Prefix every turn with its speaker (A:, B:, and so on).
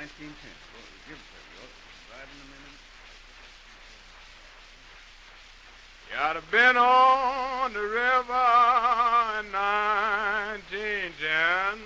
A: 1910. Well, give it to me. Right in a minute.
B: You ought to been on the river in 1910.